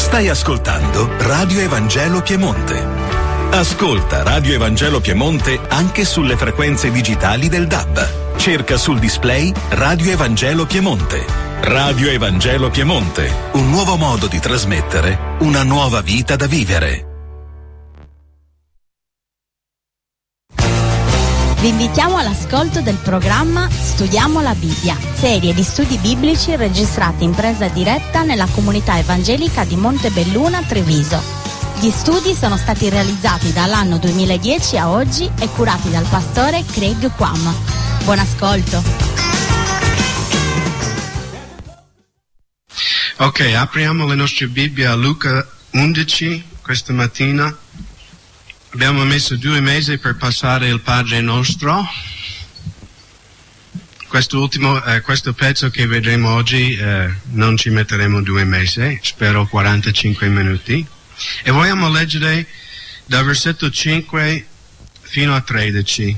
Stai ascoltando Radio Evangelo Piemonte. Ascolta Radio Evangelo Piemonte anche sulle frequenze digitali del DAB. Cerca sul display Radio Evangelo Piemonte. Radio Evangelo Piemonte, un nuovo modo di trasmettere una nuova vita da vivere. Vi invitiamo all'ascolto del programma Studiamo la Bibbia, serie di studi biblici registrati in presa diretta nella comunità evangelica di Montebelluna, Treviso. Gli studi sono stati realizzati dall'anno 2010 a oggi e curati dal pastore Craig Quam. Buon ascolto. Ok, apriamo le nostre Bibbie a Luca 11 questa mattina. Abbiamo messo 2 mesi per passare il Padre Nostro. Questo pezzo che vedremo oggi non ci metteremo 2 mesi, spero 45 minuti. E vogliamo leggere dal versetto 5 fino a 13.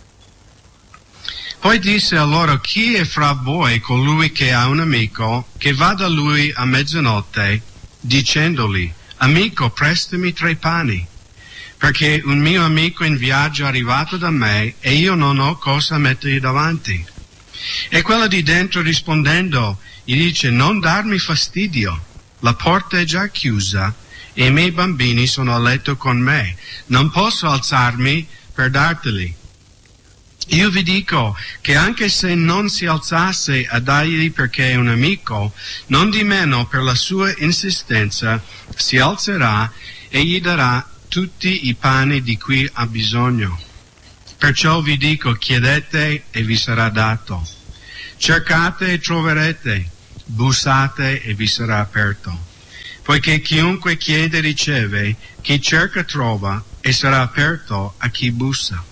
Poi disse a loro: chi è fra voi colui che ha un amico che va da lui a mezzanotte dicendogli: amico, prestami 3 pani, perché un mio amico in viaggio è arrivato da me e io non ho cosa mettergli davanti. E quello di dentro rispondendo gli dice: non darmi fastidio, la porta è già chiusa e i miei bambini sono a letto con me, non posso alzarmi per darteli. Io vi dico che anche se non si alzasse a dargli perché è un amico, non di meno per la sua insistenza si alzerà e gli darà tutti i pani di cui ha bisogno. Perciò vi dico: chiedete e vi sarà dato, cercate e troverete, bussate e vi sarà aperto. Poiché chiunque chiede riceve, chi cerca trova e sarà aperto a chi bussa.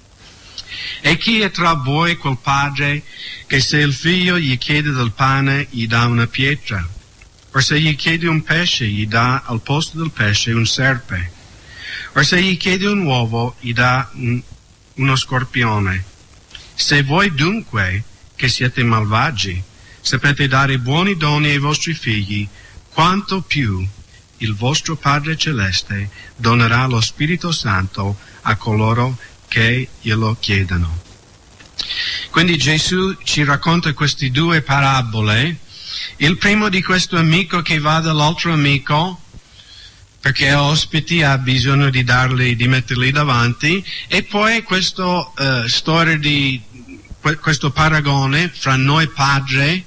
E chi è tra voi quel padre che se il figlio gli chiede del pane gli dà una pietra? O se gli chiede un pesce gli dà al posto del pesce un serpe? O se gli chiede un uovo gli dà uno scorpione? Se voi dunque, che siete malvagi, sapete dare buoni doni ai vostri figli, quanto più il vostro Padre Celeste donerà lo Spirito Santo a coloro che glielo chiedono. Quindi Gesù ci racconta queste 2 parabole. Il primo di questo amico che va dall'altro amico perché ospiti, ha bisogno di metterli davanti, e poi questa storia di questo paragone fra noi padre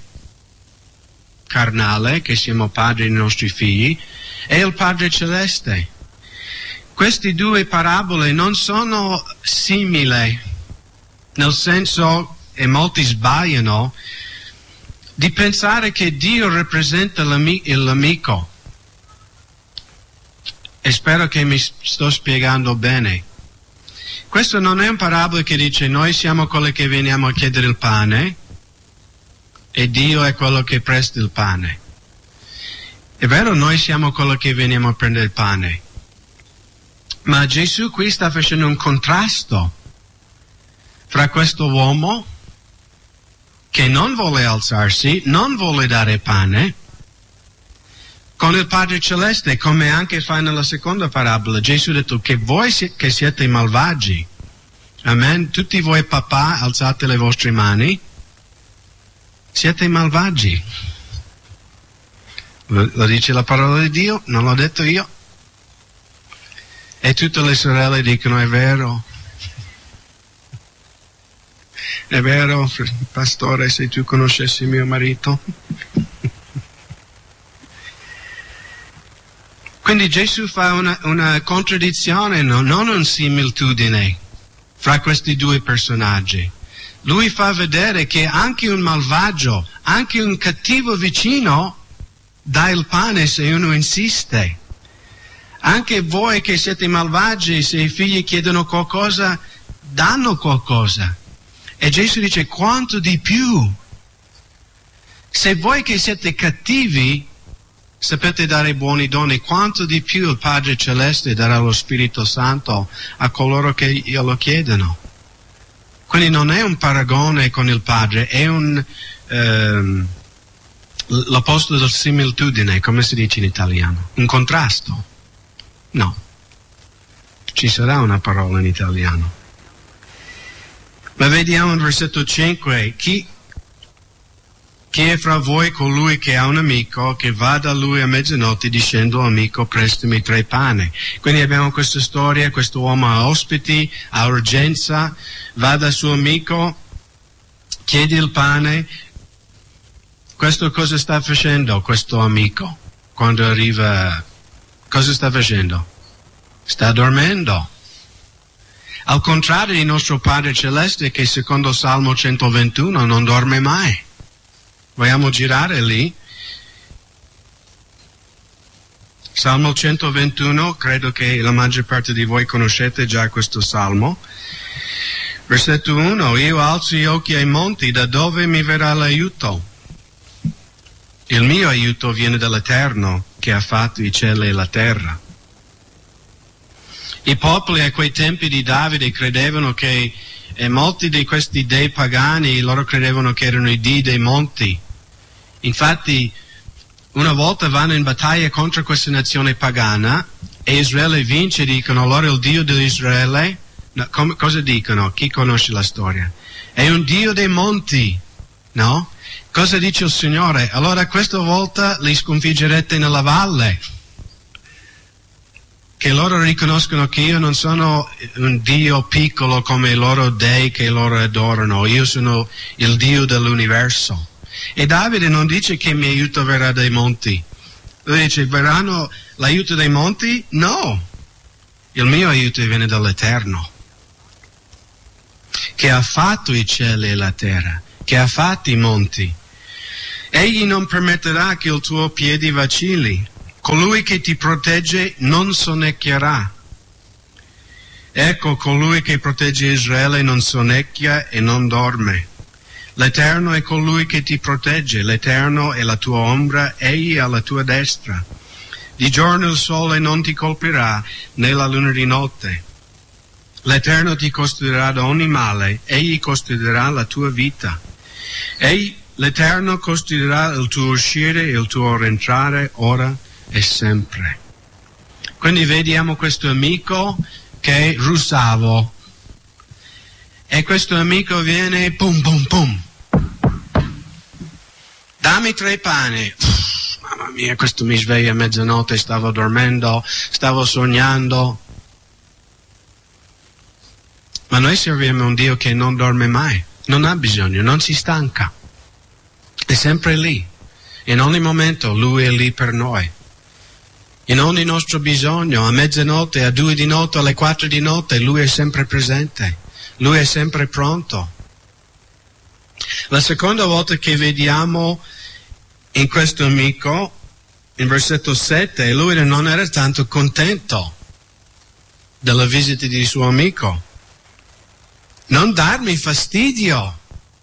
carnale, che siamo padri dei nostri figli, e il Padre Celeste. Queste 2 parabole non sono simili, nel senso, e molti sbagliano, di pensare che Dio rappresenta l'amico. E spero che mi sto spiegando bene. Questo non è un parabola che dice: noi siamo quelli che veniamo a chiedere il pane e Dio è quello che presta il pane. È vero, noi siamo quello che veniamo a prendere il pane. Ma Gesù qui sta facendo un contrasto fra questo uomo che non vuole alzarsi, non vuole dare pane, con il Padre Celeste, come anche fa nella seconda parabola. Gesù ha detto che voi che siete malvagi, amen, tutti voi papà alzate le vostre mani, siete malvagi. Lo dice la parola di Dio, non l'ho detto io. E tutte le sorelle dicono: è vero. È vero, pastore, se tu conoscessi mio marito. Quindi Gesù fa una contraddizione, non una similitudine fra questi 2 personaggi. Lui fa vedere che anche un malvagio, anche un cattivo vicino dà il pane se uno insiste. Anche voi che siete malvagi, se i figli chiedono qualcosa, danno qualcosa. E Gesù dice: quanto di più. Se voi che siete cattivi sapete dare buoni doni, quanto di più il Padre Celeste darà lo Spirito Santo a coloro che glielo chiedono. Quindi non è un paragone con il Padre, è L'opposto del similitudine, come si dice in italiano? Un contrasto? No. Ci sarà una parola in italiano. Ma vediamo in versetto 5, chi è fra voi colui che ha un amico che va da lui a mezzanotte dicendo amico prestami 3 pane. Quindi abbiamo questa storia, questo uomo ha ospiti, ha urgenza, va dal suo amico, chiede il pane. Questo cosa sta facendo questo amico? Quando arriva, cosa sta facendo? Sta dormendo. Al contrario di nostro Padre Celeste che secondo Salmo 121 non dorme mai. Vogliamo girare lì? Salmo 121, credo che la maggior parte di voi conoscete già questo Salmo. Versetto 1, io alzo gli occhi ai monti, da dove mi verrà l'aiuto? Il mio aiuto viene dall'Eterno che ha fatto i cieli e la terra. I popoli a quei tempi di Davide credevano che, e molti di questi dei pagani, loro credevano che erano i dei dei monti. Infatti, una volta vanno in battaglia contro questa nazione pagana e Israele vince, dicono loro il Dio di Israele. No, cosa dicono? Chi conosce la storia? È un Dio dei monti, no? Cosa dice il Signore? Allora questa volta li sconfiggerete nella valle. Che loro riconoscono che io non sono un Dio piccolo come i loro dei che loro adorano, io sono il Dio dell'universo. E Davide non dice che il mio aiuto verrà dai monti. Lui dice, verranno l'aiuto dai monti? No, il mio aiuto viene dall'Eterno, che ha fatto i cieli e la terra, che ha fatto i monti. Egli non permetterà che il tuo piede vacilli. Colui che ti protegge non sonnecchierà. Ecco, colui che protegge Israele non sonnecchia e non dorme. L'Eterno è colui che ti protegge, l'Eterno è la tua ombra, egli è alla tua destra. Di giorno il sole non ti colpirà, né la luna di notte. L'Eterno ti custodirà da ogni male, egli custodirà la tua vita. L'Eterno custodirà il tuo uscire e il tuo rientrare ora e sempre. Quindi vediamo questo amico che è russavo. E questo amico viene, pum pum pum. Dammi 3 pani. Mamma mia, questo mi sveglia a mezzanotte, stavo dormendo, stavo sognando. Ma noi serviamo un Dio che non dorme mai, non ha bisogno, non si stanca. È sempre lì. In ogni momento Lui è lì per noi. In ogni nostro bisogno, a mezzanotte, a 2 di notte, alle 4 di notte, Lui è sempre presente. Lui è sempre pronto. La seconda volta che vediamo in questo amico, in versetto 7, lui non era tanto contento della visita di suo amico. Non darmi fastidio.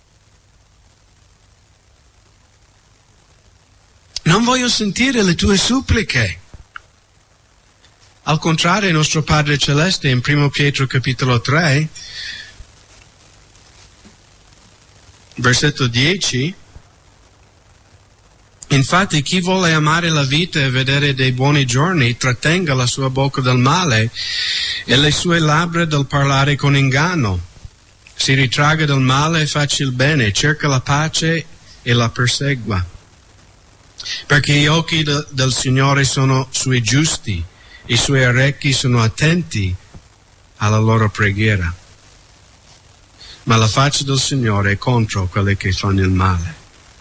Non voglio sentire le tue suppliche. Al contrario, il nostro Padre Celeste in 1 Pietro capitolo 3, versetto 10, infatti chi vuole amare la vita e vedere dei buoni giorni, trattenga la sua bocca dal male e le sue labbra dal parlare con inganno. Si ritragga dal male e faccia il bene, cerca la pace e la persegua. Perché gli occhi del Signore sono sui giusti, i suoi orecchi sono attenti alla loro preghiera. Ma la faccia del Signore è contro quelli che fanno il male.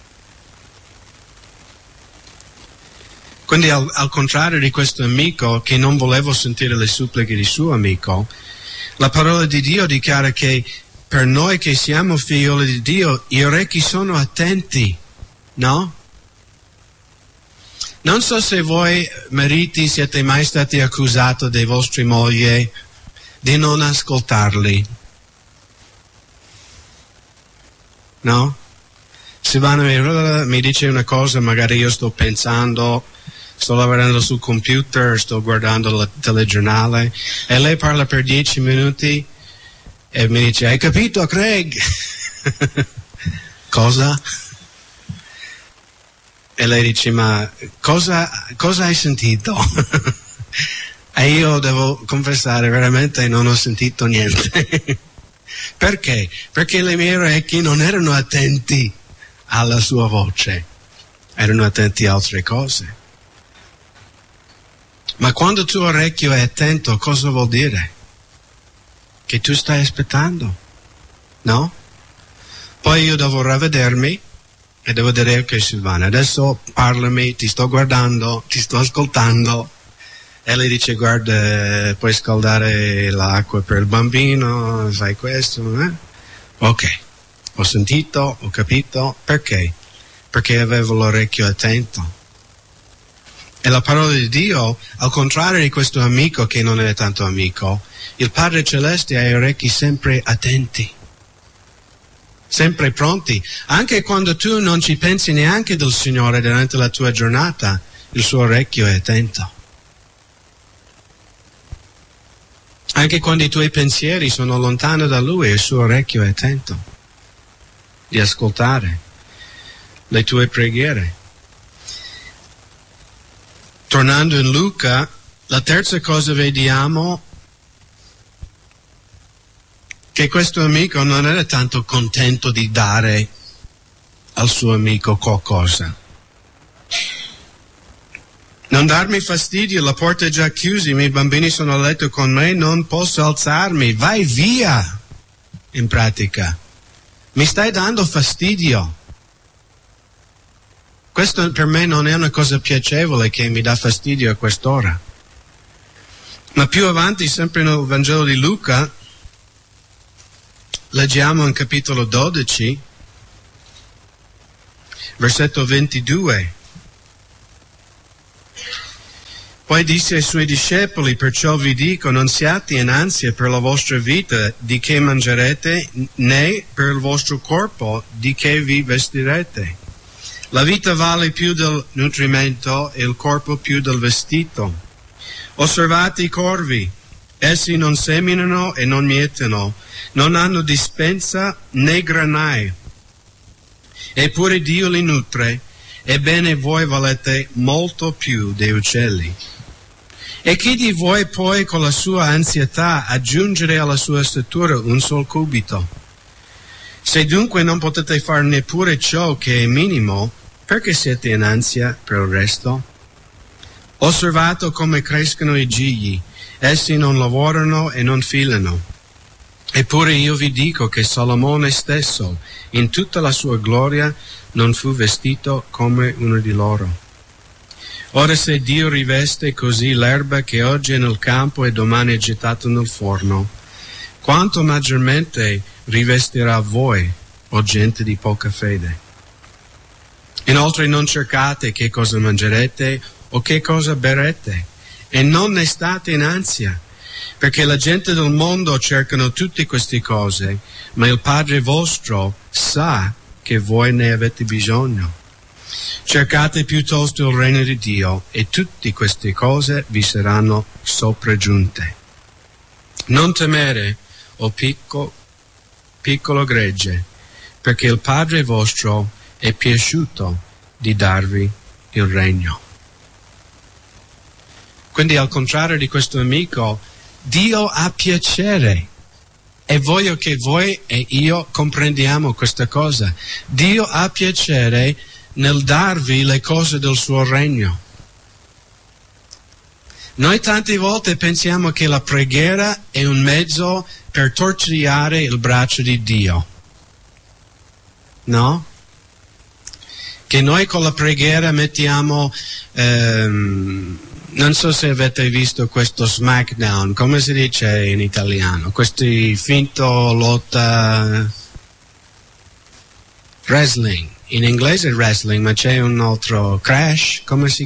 Quindi al contrario di questo amico che non voleva sentire le suppliche di suo amico, la parola di Dio dichiara che per noi che siamo figlioli di Dio, gli orecchi sono attenti, no? Non so se voi mariti siete mai stati accusati dai vostri mogli di non ascoltarli. No? Si vanno e mi dice una cosa, magari io sto pensando, sto lavorando sul computer, sto guardando il telegiornale e lei parla per 10 minuti e mi dice, hai capito Craig? Cosa? E lei dice, ma cosa hai sentito? E io devo confessare, veramente non ho sentito niente. Perché? Perché le mie orecchie non erano attenti alla sua voce, erano attenti a altre cose. Ma quando il tuo orecchio è attento, cosa vuol dire? Che tu stai aspettando, no? Poi io devo ravvedermi e devo dire, ok Silvana, adesso parlami, ti sto guardando, ti sto ascoltando. E lei dice, guarda, puoi scaldare l'acqua per il bambino, fai questo, eh? Ok, ho sentito, ho capito, perché? Perché avevo l'orecchio attento. E la parola di Dio, al contrario di questo amico che non è tanto amico, il Padre Celeste ha gli orecchi sempre attenti, sempre pronti. Anche quando tu non ci pensi neanche del Signore durante la tua giornata, il suo orecchio è attento. Anche quando i tuoi pensieri sono lontani da Lui, il suo orecchio è attento di ascoltare le tue preghiere. Tornando in Luca, la terza cosa vediamo che questo amico non era tanto contento di dare al suo amico qualcosa. Non darmi fastidio, la porta è già chiusa, i miei bambini sono a letto con me, non posso alzarmi, vai via, in pratica. Mi stai dando fastidio. Questo per me non è una cosa piacevole che mi dà fastidio a quest'ora. Ma più avanti, sempre nel Vangelo di Luca, leggiamo in capitolo 12, versetto 22. Poi disse ai suoi discepoli, perciò vi dico, non siate in ansia per la vostra vita di che mangerete, né per il vostro corpo di che vi vestirete. La vita vale più del nutrimento e il corpo più del vestito. Osservate i corvi, essi non seminano e non mietono, non hanno dispensa né granaio. Eppure Dio li nutre, ebbene voi valete molto più dei uccelli. E chi di voi può con la sua ansietà aggiungere alla sua statura un sol cubito? Se dunque non potete fare neppure ciò che è minimo, perché siete in ansia per il resto? Osservate come crescono i gigli, essi non lavorano e non filano. Eppure io vi dico che Salomone stesso, in tutta la sua gloria, non fu vestito come uno di loro. Ora se Dio riveste così l'erba che oggi è nel campo e domani è gettata nel forno, quanto maggiormente rivestirà voi, o gente di poca fede. Inoltre non cercate che cosa mangerete o che cosa berrete, e non ne state in ansia, perché la gente del mondo cercano tutte queste cose, ma il Padre vostro sa che voi ne avete bisogno. Cercate piuttosto il regno di Dio, e tutte queste cose vi saranno sopraggiunte. Non temere, o piccolo gregge, perché il Padre vostro è piaciuto di darvi il regno. Quindi al contrario di questo amico, Dio ha piacere, e voglio che voi e io comprendiamo questa cosa. Dio ha piacere nel darvi le cose del suo regno. Noi tante volte pensiamo che la preghiera è un mezzo per torturare il braccio di Dio. No? Che noi con la preghiera mettiamo, non so se avete visto questo SmackDown, come si dice in italiano? Questi finto lotta wrestling. In inglese è wrestling, ma c'è un altro catch,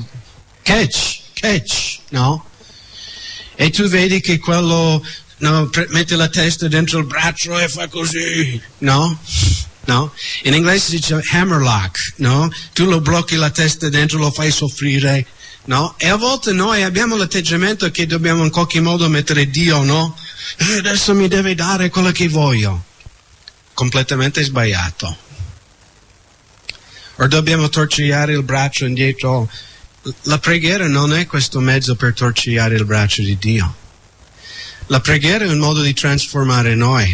no? E tu vedi che quello mette la testa dentro il braccio e fa così, no? No? In inglese si dice hammerlock, no? Tu lo blocchi la testa dentro, lo fai soffrire, no? E a volte noi abbiamo l'atteggiamento che dobbiamo in qualche modo mettere Dio, no? Adesso mi deve dare quello che voglio. Completamente sbagliato. o dobbiamo torcigliare il braccio indietro. La preghiera non è questo mezzo per torcigliare il braccio di Dio. La preghiera è un modo di trasformare noi.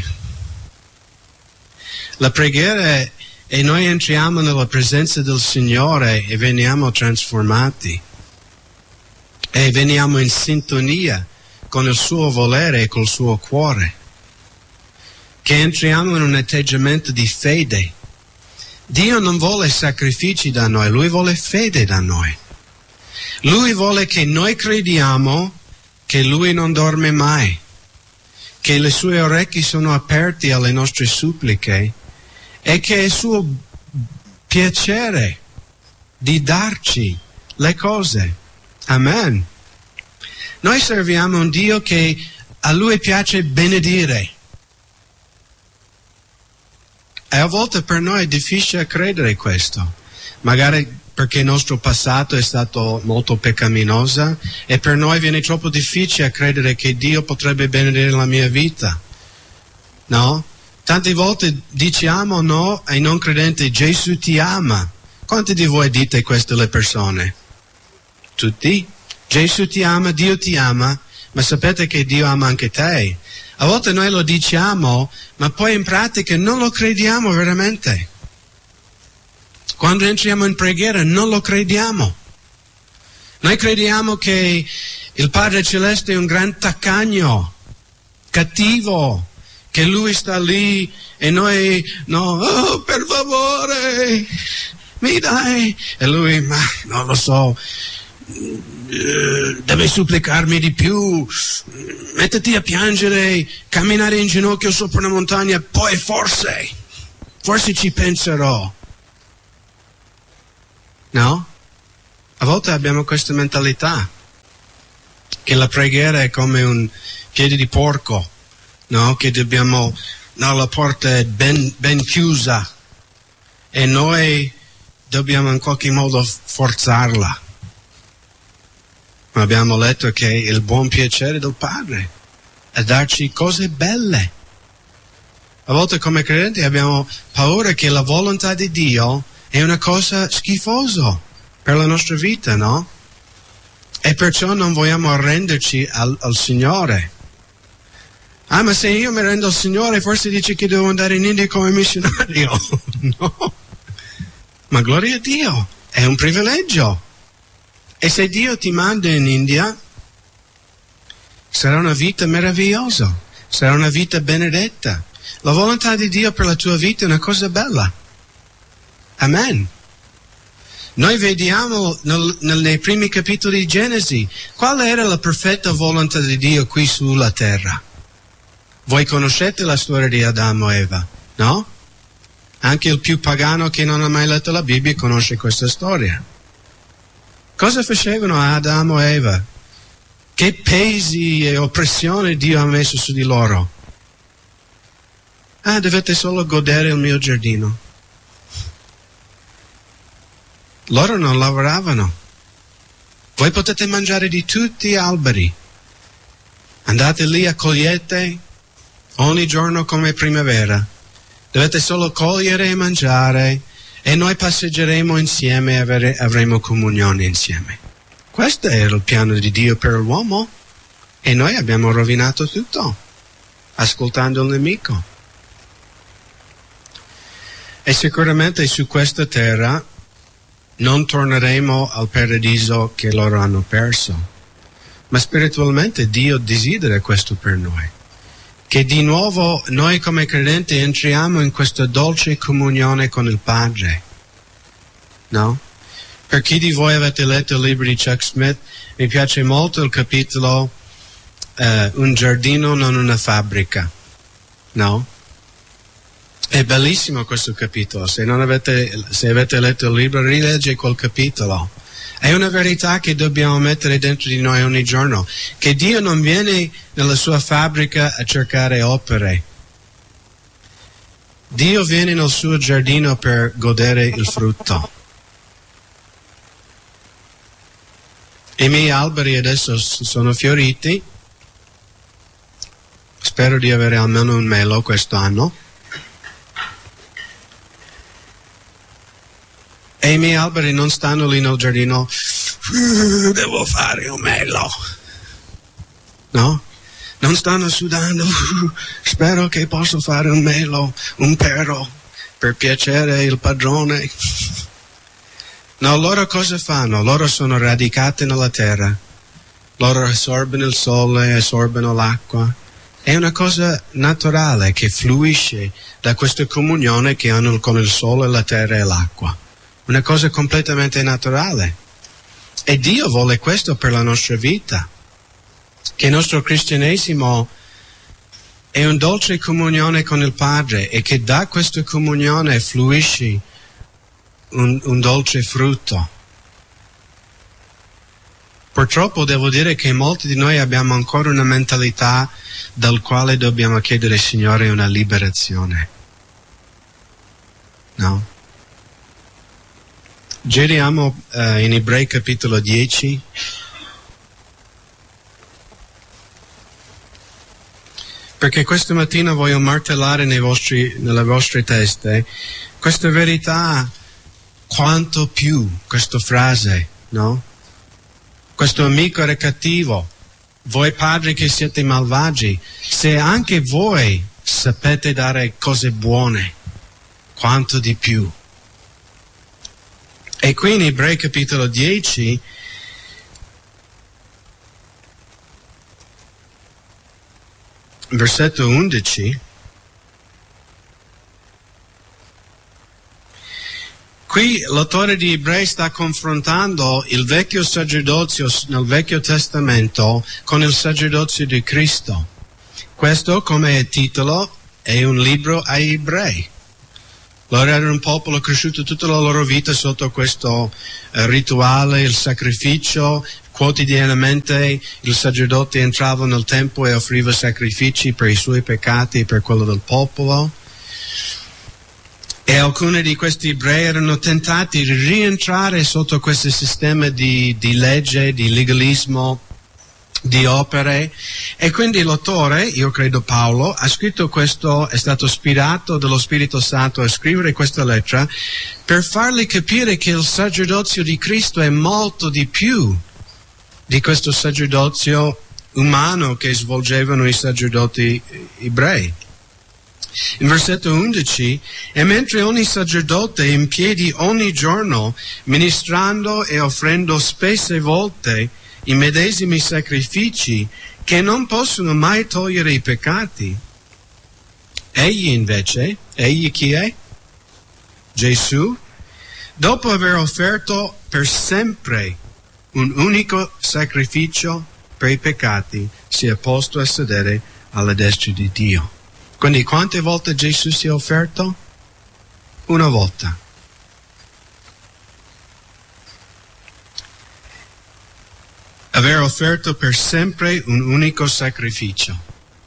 La preghiera è noi entriamo nella presenza del Signore e veniamo trasformati. E veniamo in sintonia con il suo volere e col suo cuore. Che entriamo in un atteggiamento di fede. Dio non vuole sacrifici da noi, Lui vuole fede da noi. Lui vuole che noi crediamo che Lui non dorme mai, che le sue orecchie sono aperte alle nostre suppliche e che è suo piacere di darci le cose. Amen. Noi serviamo un Dio che a Lui piace benedire. E a volte per noi è difficile credere questo. Magari perché il nostro passato è stato molto peccaminoso e per noi viene troppo difficile credere che Dio potrebbe benedire la mia vita. No? Tante volte diciamo no ai non credenti, Gesù ti ama. Quanti di voi dite questo alle persone? Tutti? Gesù ti ama, Dio ti ama, ma sapete che Dio ama anche te. A volte noi lo diciamo, ma poi in pratica non lo crediamo veramente. Quando entriamo in preghiera non lo crediamo. Noi crediamo che il Padre Celeste è un gran taccagno, cattivo, che Lui sta lì e noi, no, oh, per favore, mi dai. E Lui, ma non lo so, deve supplicarmi di più, mettiti a piangere, camminare in ginocchio sopra una montagna, poi forse ci penserò. No? A volte abbiamo questa mentalità, che la preghiera è come un piede di porco, no? Che dobbiamo, no, la porta è ben chiusa e noi dobbiamo in qualche modo forzarla. Ma abbiamo letto che il buon piacere del Padre è darci cose belle. A volte come credenti abbiamo paura che la volontà di Dio è una cosa schifosa per la nostra vita, no? E perciò non vogliamo arrenderci al Signore. Ah, ma se io mi rendo al Signore, forse dice che devo andare in India come missionario. No. Ma gloria a Dio, è un privilegio. E se Dio ti manda in India, sarà una vita meravigliosa, sarà una vita benedetta. La volontà di Dio per la tua vita è una cosa bella. Amen. Noi vediamo nei primi capitoli di Genesi qual era la perfetta volontà di Dio qui sulla terra. Voi conoscete la storia di Adamo e Eva, no? Anche il più pagano che non ha mai letto la Bibbia conosce questa storia. Cosa facevano Adamo e Eva? Che pesi e oppressione Dio ha messo su di loro? Ah, dovete solo godere il mio giardino. Loro non lavoravano. Voi potete mangiare di tutti gli alberi. Andate lì a cogliete ogni giorno come primavera. Dovete solo cogliere e mangiare e noi passeggeremo insieme e avremo comunione insieme. Questo era il piano di Dio per l'uomo e noi abbiamo rovinato tutto, ascoltando il nemico. E sicuramente su questa terra non torneremo al paradiso che loro hanno perso, ma spiritualmente Dio desidera questo per noi, che di nuovo noi come credenti entriamo in questa dolce comunione con il Padre, no? Per chi di voi avete letto il libro di Chuck Smith, mi piace molto il capitolo Un giardino non una fabbrica, no? È bellissimo questo capitolo, se avete letto il libro rilegge quel capitolo. È una verità che dobbiamo mettere dentro di noi ogni giorno, che Dio non viene nella sua fabbrica a cercare opere. Dio viene nel suo giardino per godere il frutto. I miei alberi adesso sono fioriti, spero di avere almeno un melo quest'anno. E i miei alberi non stanno lì nel giardino, devo fare un melo. No? Non stanno sudando, spero che posso fare un melo, un pero, per piacere il padrone. No, loro cosa fanno? Loro sono radicate nella terra. Loro assorbono il sole, assorbono l'acqua. È una cosa naturale che fluisce da questa comunione che hanno con il sole, la terra e l'acqua. Una cosa completamente naturale. E Dio vuole questo per la nostra vita. Che il nostro cristianesimo è una dolce comunione con il Padre e che da questa comunione fluisce un dolce frutto. Purtroppo devo dire che molti di noi abbiamo ancora una mentalità dal quale dobbiamo chiedere al Signore una liberazione. No? Giriamo in Ebrei capitolo 10. Perché questa mattina voglio martellare nelle vostre teste questa verità, quanto più, questa frase, no? Questo amico era cattivo, voi padri che siete malvagi, se anche voi sapete dare cose buone, quanto di più. E qui in Ebrei capitolo 10, versetto 11, qui l'autore di Ebrei sta confrontando il vecchio sacerdozio nel Vecchio Testamento con il sacerdozio di Cristo. Questo, come titolo, è un libro ai Ebrei. Loro erano un popolo cresciuto tutta la loro vita sotto questo rituale, il sacrificio. Quotidianamente il sacerdote entrava nel tempio e offriva sacrifici per i suoi peccati e per quello del popolo. E alcuni di questi ebrei erano tentati di rientrare sotto questo sistema di legge, di legalismo, di opere. E quindi l'autore, io credo Paolo, ha scritto questo, è stato ispirato dallo Spirito Santo a scrivere questa lettera per farli capire che il sacerdozio di Cristo è molto di più di questo sacerdozio umano che svolgevano i sacerdoti ebrei. In versetto 11, e mentre ogni sacerdote è in piedi ogni giorno, ministrando e offrendo spesse volte i medesimi sacrifici che non possono mai togliere i peccati, egli invece, egli chi è? Gesù, dopo aver offerto per sempre un unico sacrificio per i peccati, si è posto a sedere alla destra di Dio. Quindi quante volte Gesù si è offerto? Una volta. Aver offerto per sempre un unico sacrificio.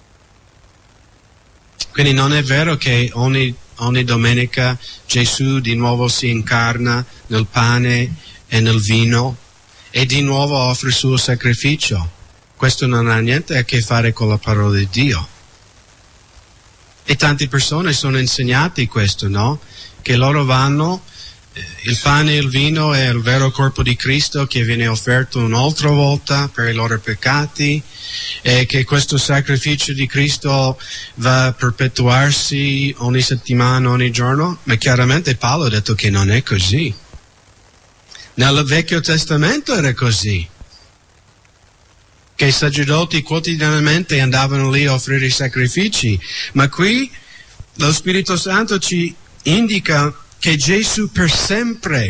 Quindi non è vero che ogni domenica Gesù di nuovo si incarna nel pane e nel vino e di nuovo offre il suo sacrificio. Questo non ha niente a che fare con la parola di Dio. E tante persone sono insegnati questo, no? Che loro vanno, il pane e il vino è il vero corpo di Cristo che viene offerto un'altra volta per i loro peccati e che questo sacrificio di Cristo va a perpetuarsi ogni settimana, ogni giorno. Ma chiaramente Paolo ha detto che non è così. Nel Vecchio Testamento era così, che i sacerdoti quotidianamente andavano lì a offrire i sacrifici, ma qui lo Spirito Santo ci indica che Gesù per sempre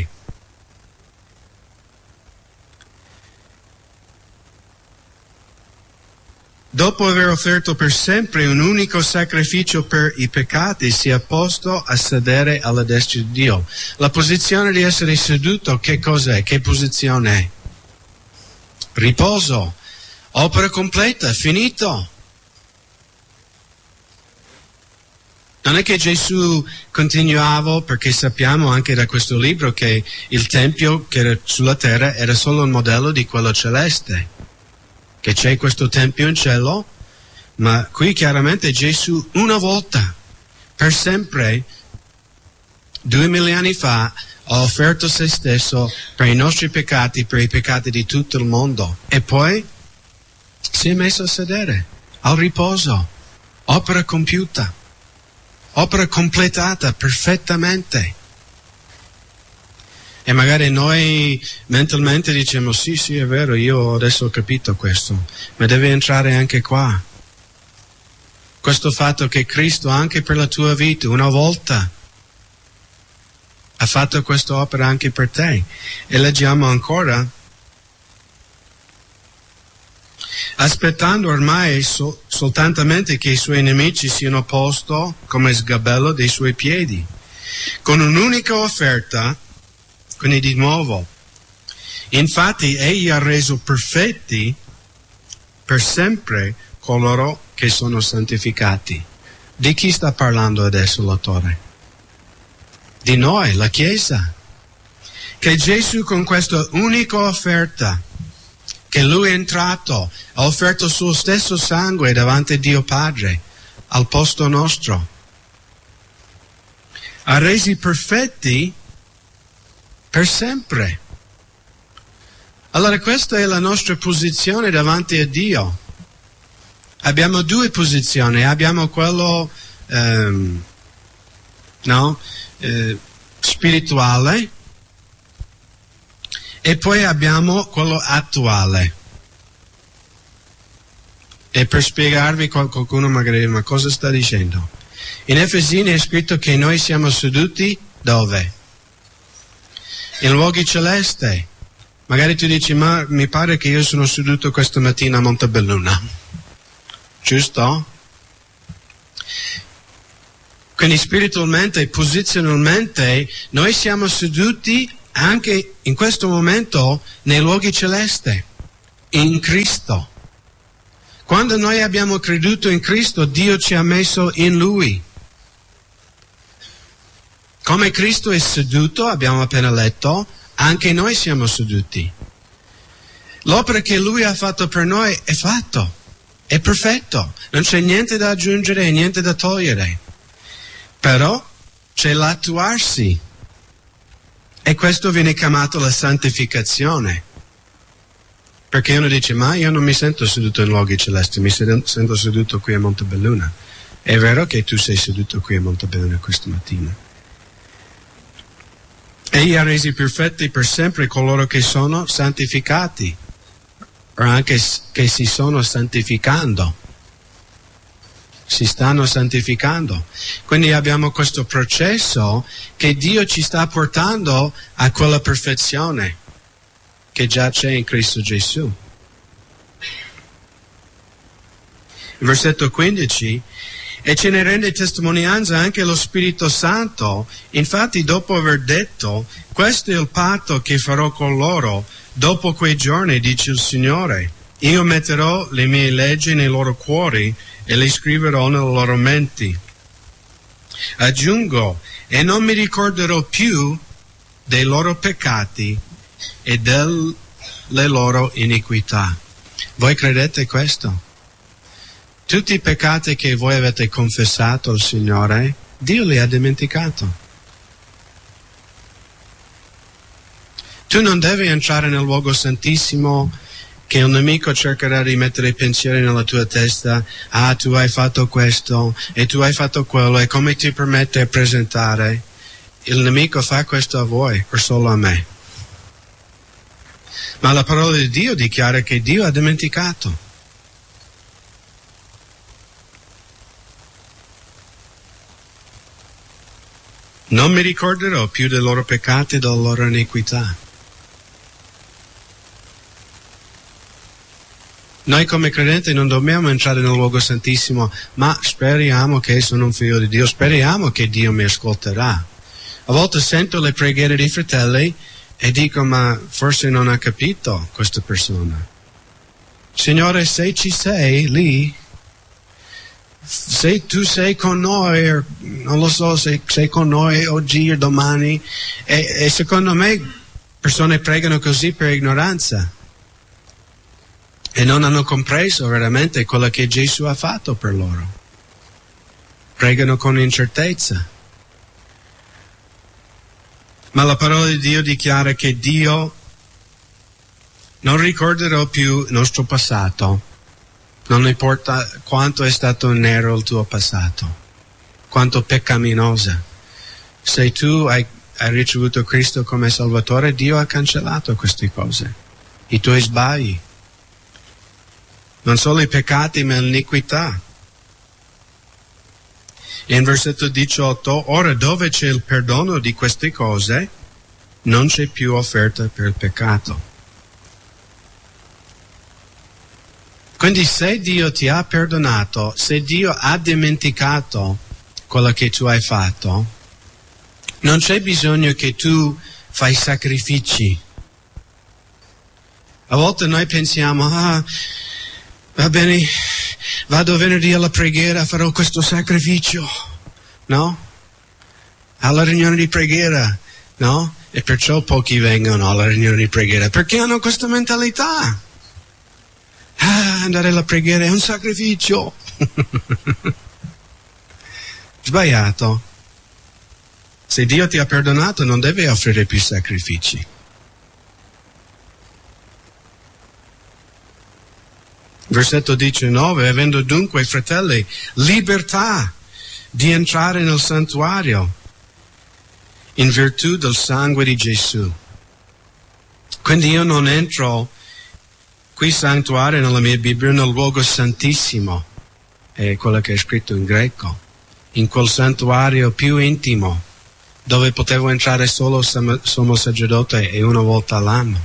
dopo aver offerto per sempre un unico sacrificio per i peccati, si è posto a sedere alla destra di Dio. La posizione di essere seduto, che cos'è? Che posizione è? Riposo, opera completa, finito. Non è che Gesù continuava, perché sappiamo anche da questo libro che il Tempio che era sulla terra era solo un modello di quello celeste. Che c'è questo Tempio in cielo, ma qui chiaramente Gesù una volta, per sempre, 2000 anni fa, ha offerto se stesso per i nostri peccati, per i peccati di tutto il mondo, e poi si è messo a sedere al riposo, opera compiuta, opera completata perfettamente. E magari noi mentalmente diciamo sì, è vero, io adesso ho capito questo, ma deve entrare anche qua. Questo fatto che Cristo anche per la tua vita una volta ha fatto questa opera anche per te. E leggiamo ancora: aspettando ormai soltantamente che i suoi nemici siano posto come sgabello dei suoi piedi, con un'unica offerta. Quindi di nuovo, infatti egli ha reso perfetti per sempre coloro che sono santificati. Di chi sta parlando adesso l'autore? Di noi, la Chiesa. Che Gesù con questa unica offerta, che Lui è entrato, ha offerto il suo stesso sangue davanti a Dio Padre, al posto nostro. Ha resi perfetti per sempre. Allora questa è la nostra posizione davanti a Dio. Abbiamo due posizioni, abbiamo quello spirituale e poi abbiamo quello attuale. E per spiegarvi, qualcuno magari, ma cosa sta dicendo? In Efesini è scritto che noi siamo seduti dove? In luoghi celesti. Magari tu dici, ma mi pare che io sono seduto questa mattina a Montebelluna. Giusto? Quindi spiritualmente e posizionalmente noi siamo seduti anche in questo momento nei luoghi celesti, in Cristo. Quando noi abbiamo creduto in Cristo, Dio ci ha messo in Lui. Come Cristo è seduto, abbiamo appena letto, anche noi siamo seduti. L'opera che Lui ha fatto per noi è fatto, è perfetto, non c'è niente da aggiungere e niente da togliere. Però c'è l'attuarsi, e questo viene chiamato la santificazione. Perché uno dice, ma io non mi sento seduto in luoghi celesti, mi sento seduto qui a Montebelluna. È vero che tu sei seduto qui a Montebelluna questa mattina. Egli ha resi perfetti per sempre coloro che sono santificati, o anche che si sono santificando. Si stanno santificando. Quindi abbiamo questo processo che Dio ci sta portando a quella perfezione che già c'è in Cristo Gesù. Il versetto 15: e ce ne rende testimonianza anche lo Spirito Santo. Infatti, dopo aver detto, questo è il patto che farò con loro dopo quei giorni, dice il Signore. Io metterò le mie leggi nei loro cuori e le scriverò nelle loro menti. Aggiungo, e non mi ricorderò più dei loro peccati e delle loro iniquità. Voi credete questo? Tutti i peccati che voi avete confessato al Signore, Dio li ha dimenticato. Tu non devi entrare nel luogo santissimo che il nemico cercherà di mettere pensieri nella tua testa. Ah, tu hai fatto questo e tu hai fatto quello, e come ti permette di presentare? Il nemico fa questo a voi o solo a me? Ma la parola di Dio dichiara che Dio ha dimenticato. Non mi ricorderò più dei loro peccati e della loro iniquità. Noi come credenti non dobbiamo entrare nel luogo santissimo, ma speriamo che sono un figlio di Dio, speriamo che Dio mi ascolterà. A volte sento le preghiere dei fratelli e dico, ma forse non ha capito questa persona. Signore, se ci sei lì, se tu sei con noi, non lo so se sei con noi oggi o domani, e secondo me persone pregano così per ignoranza e non hanno compreso veramente quello che Gesù ha fatto per loro. Pregano con incertezza. Ma la parola di Dio dichiara che Dio non ricorderà più il nostro passato. Non importa quanto è stato nero il tuo passato, quanto peccaminosa. Se tu hai ricevuto Cristo come Salvatore, Dio ha cancellato queste cose, i tuoi sbagli. Non solo i peccati, ma l'iniquità. In versetto 18, ora dove c'è il perdono di queste cose, non c'è più offerta per il peccato. Quindi se Dio ti ha perdonato, se Dio ha dimenticato quello che tu hai fatto, non c'è bisogno che tu fai sacrifici. A volte noi pensiamo, va bene, vado venerdì alla preghiera, farò questo sacrificio, no? Alla riunione di preghiera, no? E perciò pochi vengono alla riunione di preghiera, perché hanno questa mentalità. Andare alla preghiera è un sacrificio. Sbagliato. Se Dio ti ha perdonato non deve offrire più sacrifici. Versetto 19, avendo dunque, fratelli, libertà di entrare nel santuario in virtù del sangue di Gesù. Quindi io non entro qui santuario nella mia Bibbia nel luogo santissimo, è quello che è scritto in greco, in quel santuario più intimo, dove potevo entrare solo sommo sacerdote e una volta all'anno.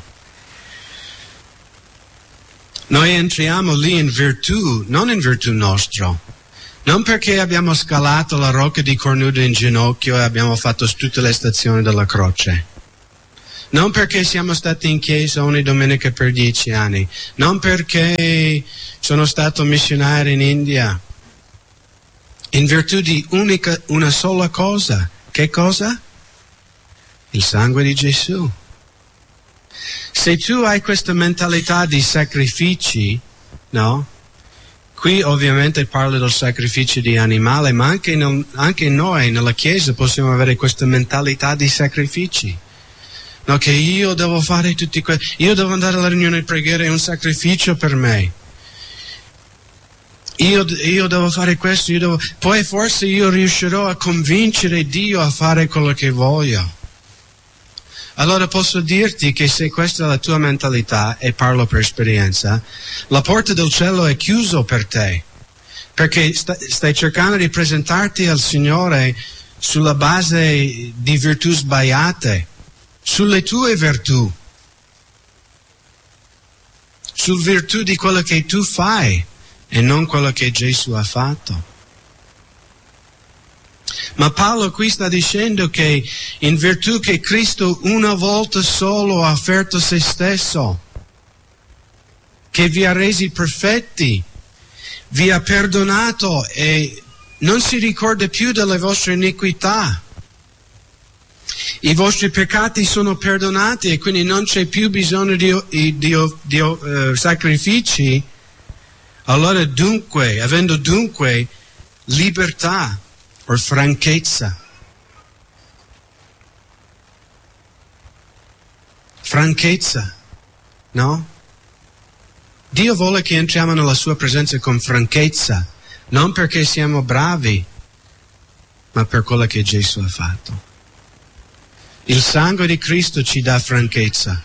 Noi entriamo lì in virtù, non in virtù nostra, non perché abbiamo scalato la rocca di cornudo in ginocchio e abbiamo fatto tutte le stazioni della croce. Non perché siamo stati in chiesa ogni domenica per 10 anni, non perché sono stato missionario in India, in virtù di una sola cosa. Che cosa? Il sangue di Gesù. Se tu hai questa mentalità di sacrifici, no? Qui ovviamente parlo del sacrificio di animale, ma anche noi nella chiesa possiamo avere questa mentalità di sacrifici. No, che io devo fare tutti io devo andare alla riunione di preghiera, è un sacrificio per me. Io devo fare questo, poi forse io riuscirò a convincere Dio a fare quello che voglio. Allora posso dirti che se questa è la tua mentalità, e parlo per esperienza, la porta del cielo è chiusa per te, perché stai cercando di presentarti al Signore sulla base di virtù sbagliate, sulle tue virtù, sul virtù di quello che tu fai e non quello che Gesù ha fatto. Ma Paolo qui sta dicendo che in virtù che Cristo una volta solo ha offerto se stesso, che vi ha resi perfetti, vi ha perdonato e non si ricorda più delle vostre iniquità. I vostri peccati sono perdonati e quindi non c'è più bisogno di sacrifici. Allora dunque, avendo dunque libertà o franchezza, no? Dio vuole che entriamo nella sua presenza con franchezza, non perché siamo bravi, ma per quello che Gesù ha fatto. Il sangue di Cristo ci dà franchezza.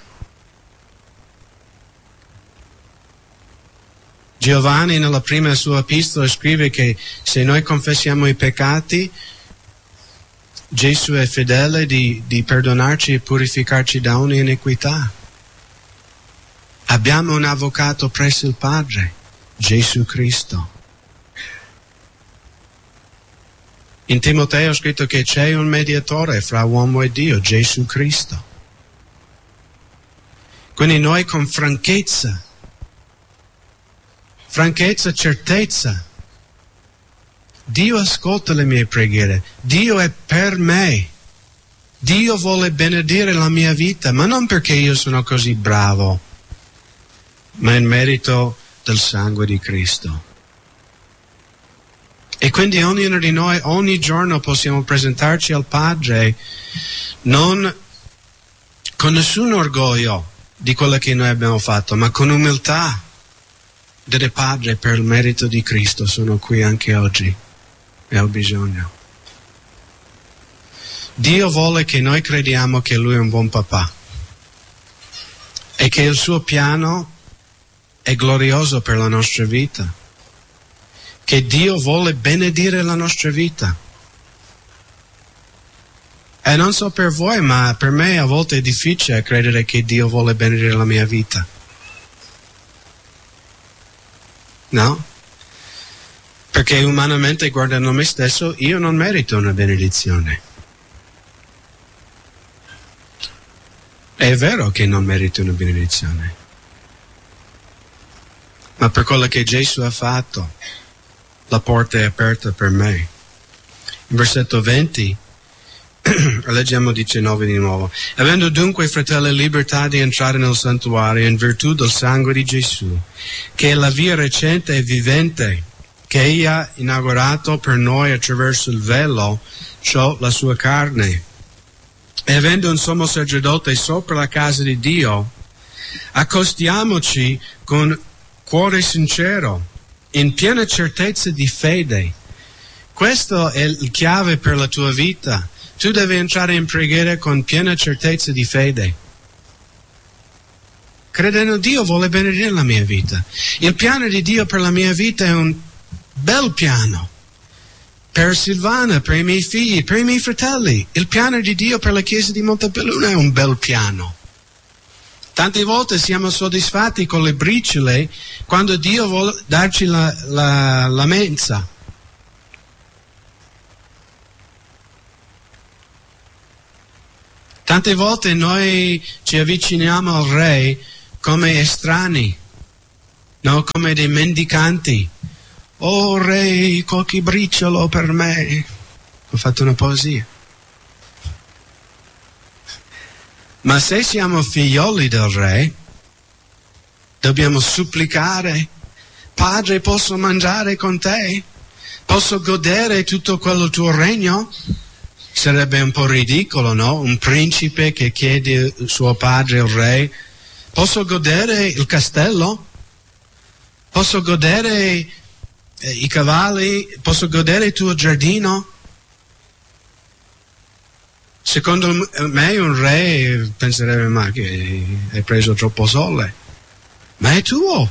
Giovanni nella prima sua epistola scrive che se noi confessiamo i peccati, Gesù è fedele di perdonarci e purificarci da ogni iniquità. Abbiamo un avvocato presso il Padre, Gesù Cristo. In Timoteo è scritto che c'è un mediatore fra uomo e Dio, Gesù Cristo. Quindi noi con franchezza, certezza, Dio ascolta le mie preghiere, Dio è per me, Dio vuole benedire la mia vita, ma non perché io sono così bravo, ma in merito del sangue di Cristo. E quindi ognuno di noi, ogni giorno possiamo presentarci al Padre, non con nessun orgoglio di quello che noi abbiamo fatto, ma con umiltà. Dire: Padre, per il merito di Cristo sono qui anche oggi e ho bisogno. Dio vuole che noi crediamo che Lui è un buon papà e che il suo piano è glorioso per la nostra vita, che Dio vuole benedire la nostra vita. E non so per voi, ma per me a volte è difficile credere che Dio vuole benedire la mia vita. No? Perché umanamente, guardando me stesso, io non merito una benedizione. È vero che non merito una benedizione, ma per quello che Gesù ha fatto, la porta è aperta per me. In versetto 20, leggiamo 19 di nuovo. Avendo dunque, fratelli, libertà di entrare nel santuario in virtù del sangue di Gesù, che è la via recente e vivente, che Egli ha inaugurato per noi attraverso il velo, cioè la sua carne. E avendo un sommo sacerdote sopra la casa di Dio, accostiamoci con cuore sincero, in piena certezza di fede. Questo è il chiave per la tua vita. Tu devi entrare in preghiera con piena certezza di fede. Credendo Dio vuole benedire la mia vita. Il piano di Dio per la mia vita è un bel piano. Per Silvana, per i miei figli, per i miei fratelli. Il piano di Dio per la Chiesa di Montebelluna è un bel piano. Tante volte siamo soddisfatti con le briciole quando Dio vuole darci la mensa. Tante volte noi ci avviciniamo al Re come estranei, no? Come dei mendicanti. Oh Re, qualche briciolo per me. Ho fatto una poesia. Ma se siamo figlioli del Re, dobbiamo supplicare: Padre, posso mangiare con te? Posso godere tutto quello tuo regno? Sarebbe un po' ridicolo, no? Un principe che chiede suo padre, il re: posso godere il castello? Posso godere i cavalli? Posso godere il tuo giardino? Secondo me un re penserebbe: ma che hai preso troppo sole? Ma è tuo.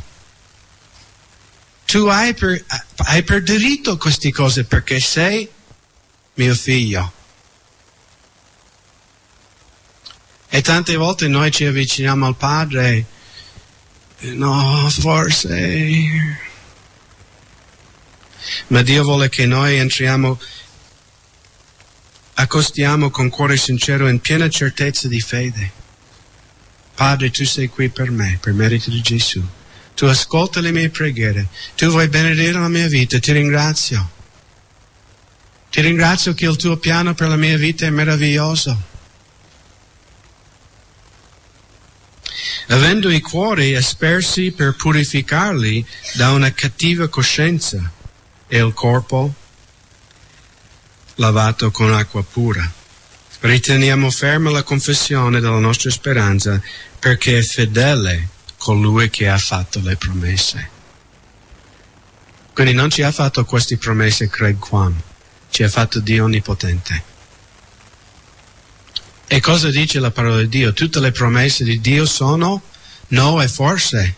Tu hai per diritto queste cose perché sei mio figlio. E tante volte noi ci avviciniamo al Padre: no, forse. Ma Dio vuole che noi entriamo, accostiamo con cuore sincero in piena certezza di fede. Padre, tu sei qui per me, per merito di Gesù. Tu ascolta le mie preghiere. Tu vuoi benedire la mia vita. Ti ringrazio. Ti ringrazio che il tuo piano per la mia vita è meraviglioso. Avendo i cuori aspersi per purificarli da una cattiva coscienza e il corpo lavato con acqua pura. Riteniamo ferma la confessione della nostra speranza, perché è fedele colui che ha fatto le promesse. Quindi non ci ha fatto queste promesse Craig Kwan, ci ha fatto Dio Onnipotente. E cosa dice la parola di Dio? Tutte le promesse di Dio sono no e forse.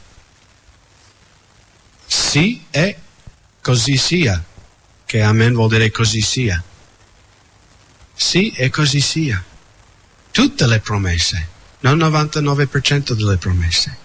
Sì e così sia. Che amen vuol dire così sia. Sì e così sia. Tutte le promesse, non 99% delle promesse.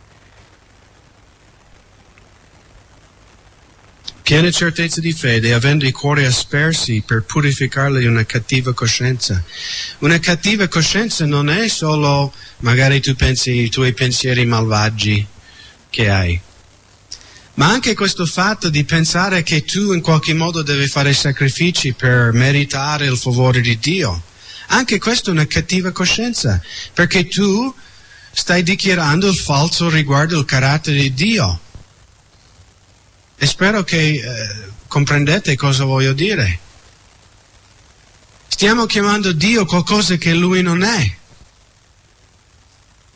Piena certezza di fede, avendo i cuori aspersi per purificarli di una cattiva coscienza. Una cattiva coscienza non è solo, magari tu pensi i tuoi pensieri malvagi che hai, ma anche questo fatto di pensare che tu in qualche modo devi fare sacrifici per meritare il favore di Dio. Anche questa è una cattiva coscienza, perché tu stai dichiarando il falso riguardo il carattere di Dio. E spero che comprendete cosa voglio dire. Stiamo chiamando Dio qualcosa che Lui non è.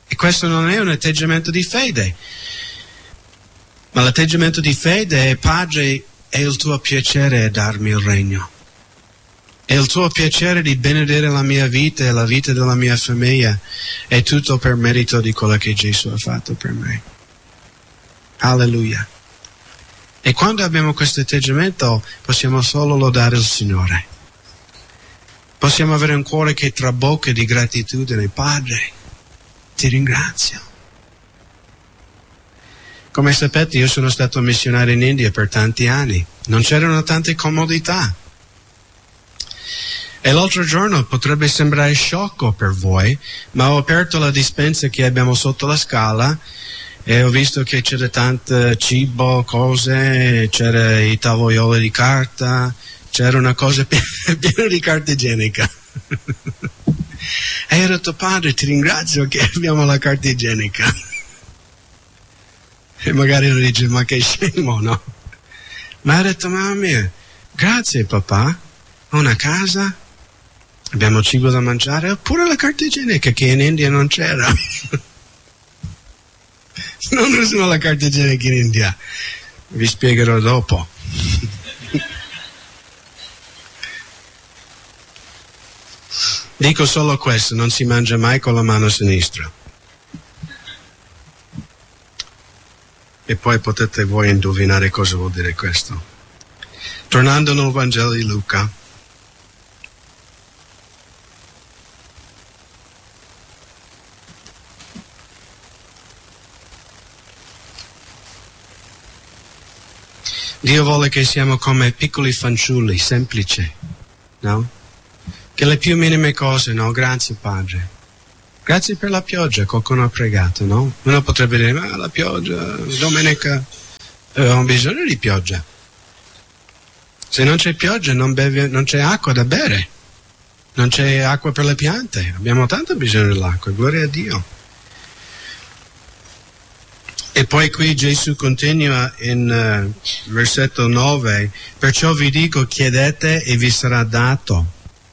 E questo non è un atteggiamento di fede. Ma l'atteggiamento di fede è: Padre, è il tuo piacere darmi il regno. È il tuo piacere di benedire la mia vita e la vita della mia famiglia. È tutto per merito di quello che Gesù ha fatto per me. Alleluia. E quando abbiamo questo atteggiamento possiamo solo lodare il Signore. Possiamo avere un cuore che trabocca di gratitudine. Padre, ti ringrazio. Come sapete, io sono stato missionario in India per tanti anni. Non c'erano tante comodità. E l'altro giorno potrebbe sembrare sciocco per voi, ma ho aperto la dispensa che abbiamo sotto la scala e ho visto che c'era tanto cibo, cose, c'era i tavoglioli di carta, c'era una cosa piena di carta igienica. E ho detto: Padre, ti ringrazio che abbiamo la carta igienica. E magari uno dice: ma che scemo, no? Ma ho detto: mamma mia, grazie papà, ho una casa, abbiamo cibo da mangiare, oppure la carta igienica che in India non c'era. Non usano la carta igienica in India, vi spiegherò dopo. Dico solo questo: non si mangia mai con la mano sinistra. E poi potete voi indovinare cosa vuol dire questo. Tornando nel Vangelo di Luca. Dio vuole che siamo come piccoli fanciulli, semplici, no? Che le più minime cose, no? Grazie Padre. Grazie per la pioggia, qualcuno ha pregato, no? Uno potrebbe dire: ma la pioggia, domenica, ho bisogno di pioggia. Se non c'è pioggia non c'è acqua da bere, non c'è acqua per le piante, abbiamo tanto bisogno dell'acqua, gloria a Dio. E poi qui Gesù continua in versetto 9: perciò vi dico, chiedete e vi sarà dato.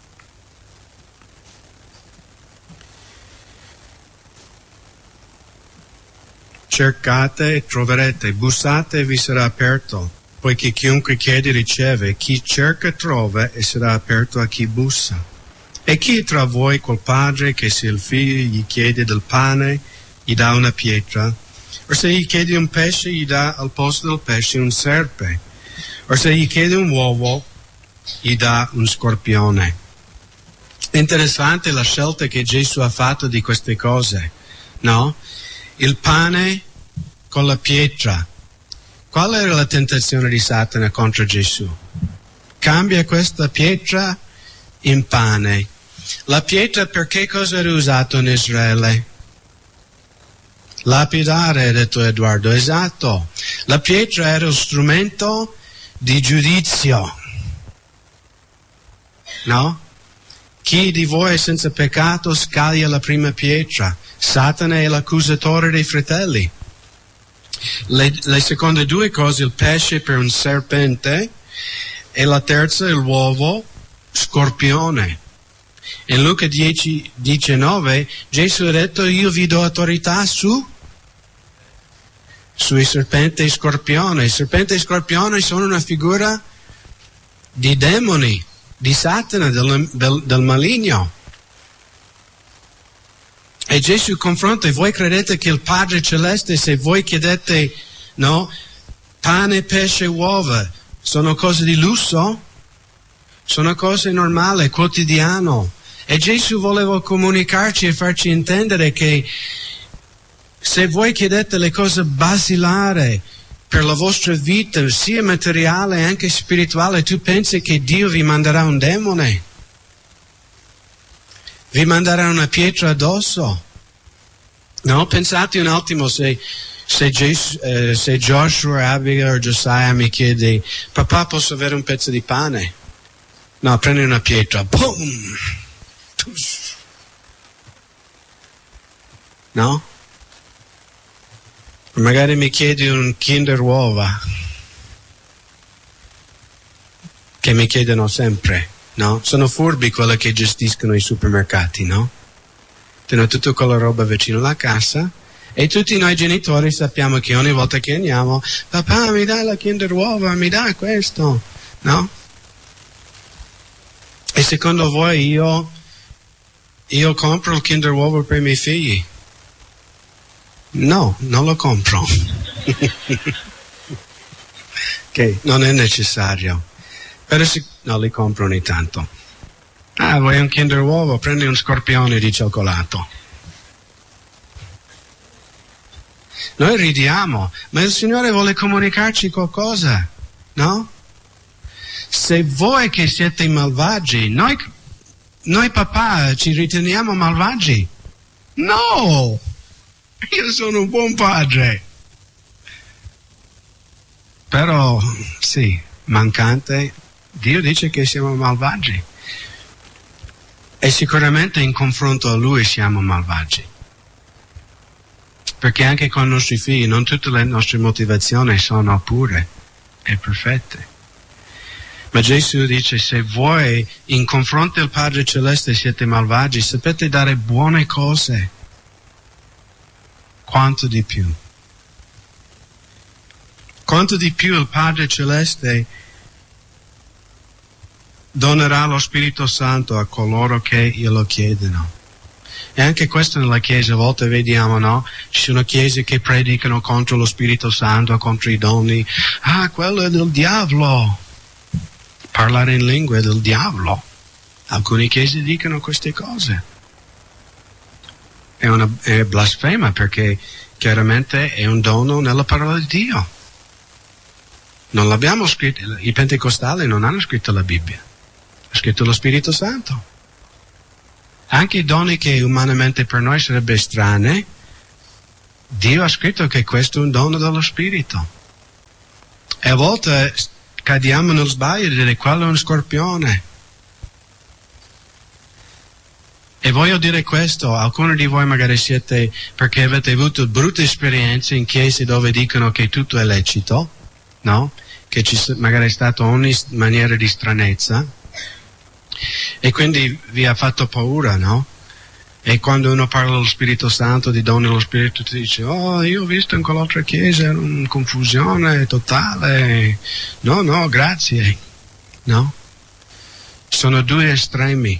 Cercate e troverete, bussate e vi sarà aperto, poiché chiunque chiede riceve, chi cerca trova e sarà aperto a chi bussa. E chi tra voi quel padre che se il figlio gli chiede del pane gli dà una pietra? O se gli chiede un pesce gli dà al posto del pesce un serpe? O se gli chiede un uovo gli dà un scorpione? Interessante la scelta che Gesù ha fatto di queste cose, no? Il pane con la pietra. Qual era la tentazione di Satana contro Gesù? Cambia questa pietra in pane. La pietra per che cosa era usato in Israele? Lapidare, ha detto Edoardo, esatto. La pietra era lo strumento di giudizio, no? Chi di voi è senza peccato scaglia la prima pietra. Satana è l'accusatore dei fratelli. Le seconde due cose, il pesce per un serpente e la terza, l'uovo, scorpione. In Luca 10:19 Gesù ha detto: io vi do autorità sui serpenti e scorpione. I serpenti e scorpione sono una figura di demoni, di Satana, del maligno. E Gesù confronta: e voi credete che il Padre Celeste, se voi chiedete, no, pane, pesce, uova, sono cose di lusso? Sono cose normali, quotidiane. E Gesù voleva comunicarci e farci intendere che se voi chiedete le cose basilari per la vostra vita, sia materiale che anche spirituale, tu pensi che Dio vi manderà un demone? Vi manderà una pietra addosso? No, pensate un attimo se Joshua, Abigail o Josiah mi chiede: papà, posso avere un pezzo di pane? No, prendi una pietra, boom! No? Magari mi chiedi un Kinder uova, che mi chiedono sempre, no? Sono furbi quelli che gestiscono i supermercati, no? mettono tutta quella roba vicino alla cassa, e tutti noi genitori sappiamo che ogni volta che andiamo, papà mi dai la Kinder Uova, mi dai questo, no? E secondo voi io compro il Kinder Uovo per i miei figli? No, non lo compro. Che non è necessario. Però no, li compro ogni tanto. Ah, vuoi un Kinder Uovo? Prendi un scorpione di cioccolato. Noi ridiamo, ma il Signore vuole comunicarci qualcosa, no? Se voi che siete malvagi, noi papà ci riteniamo malvagi? No! Io sono un buon padre. Però, sì, mancante, Dio dice che siamo malvagi. E sicuramente in confronto a Lui siamo malvagi. Perché anche con i nostri figli non tutte le nostre motivazioni sono pure e perfette. Ma Gesù dice, se voi in confronto al Padre Celeste siete malvagi, sapete dare buone cose, quanto di più. Quanto di più il Padre Celeste donerà lo Spirito Santo a coloro che glielo chiedono. E anche questo nella Chiesa a volte vediamo, no? Ci sono chiese che predicano contro lo Spirito Santo, contro i doni. Ah, quello è del diavolo. Parlare in lingua è del diavolo. Alcune chiese dicono queste cose. È blasfema perché chiaramente è un dono nella parola di Dio. Non l'abbiamo scritto, i pentecostali non hanno scritto la Bibbia, ha scritto lo Spirito Santo. Anche i doni che umanamente per noi sarebbero strani, Dio ha scritto che questo è un dono dello Spirito. E a volte cadiamo nello sbaglio di dire quello è un scorpione. E voglio dire questo, alcuni di voi magari siete, perché avete avuto brutte esperienze in chiese dove dicono che tutto è lecito, no? Che magari è stata ogni maniera di stranezza, e quindi vi ha fatto paura, no? E quando uno parla dello Spirito Santo, di dono dello Spirito, ti dice, oh, io ho visto in quell'altra chiesa una confusione totale. No, grazie. No? Sono due estremi.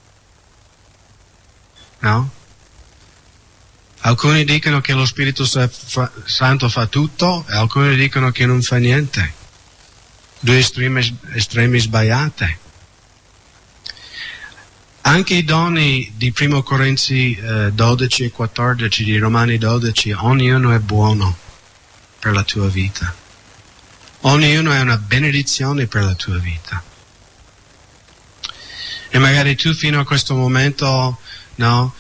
No? Alcuni dicono che lo Spirito Santo fa tutto e alcuni dicono che non fa niente. Due estremi sbagliate. Anche i doni di 1 Corinzi 12 e 14, di Romani 12, ognuno è buono per la tua vita. Ognuno è una benedizione per la tua vita. E magari tu fino a questo momento, no,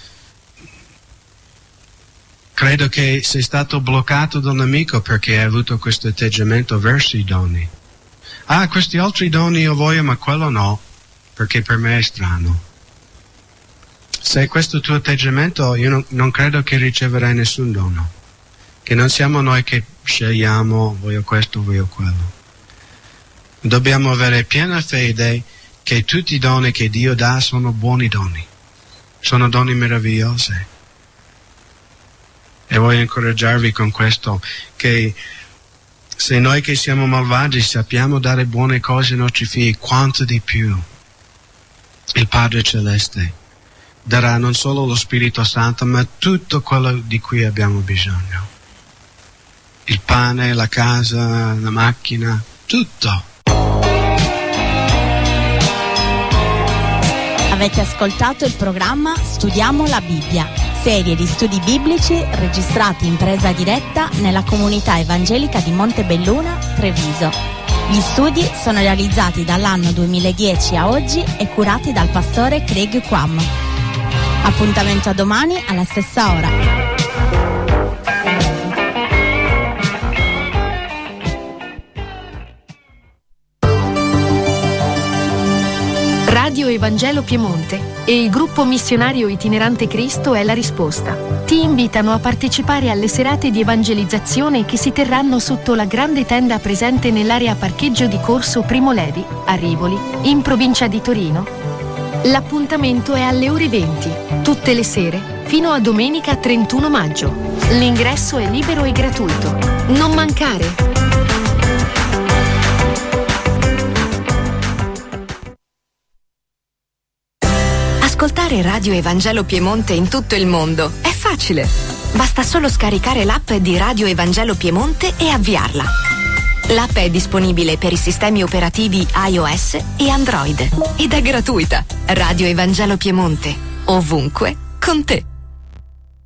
credo che sei stato bloccato da un amico perché hai avuto questo atteggiamento verso i doni. Ah, questi altri doni io voglio, ma quello no, perché per me è strano. Se è questo tuo atteggiamento, io non credo che riceverai nessun dono. Che non siamo noi che scegliamo, voglio questo, voglio quello. Dobbiamo avere piena fede che tutti i doni che Dio dà sono buoni doni. Sono doni meravigliosi. E voglio incoraggiarvi con questo, che se noi che siamo malvagi sappiamo dare buone cose ai nostri figli, quanto di più il Padre Celeste darà non solo lo Spirito Santo, ma tutto quello di cui abbiamo bisogno. Il pane, la casa, la macchina, tutto. Avete ascoltato il programma Studiamo la Bibbia, serie di studi biblici registrati in presa diretta nella comunità evangelica di Montebelluna, Treviso. Gli studi sono realizzati dall'anno 2010 a oggi e curati dal pastore Craig Quam. Appuntamento a domani alla stessa ora. Radio Evangelo Piemonte e il gruppo missionario itinerante Cristo è la risposta. Ti invitano a partecipare alle serate di evangelizzazione che si terranno sotto la grande tenda presente nell'area parcheggio di Corso Primo Levi, a Rivoli, in provincia di Torino. L'appuntamento è alle ore 20, tutte le sere, fino a domenica 31 maggio. L'ingresso è libero e gratuito. Non mancare! Ascoltare Radio Evangelo Piemonte in tutto il mondo è facile. Basta solo scaricare l'app di Radio Evangelo Piemonte e avviarla. L'app è disponibile per i sistemi operativi iOS e Android ed è gratuita. Radio Evangelo Piemonte, ovunque, con te.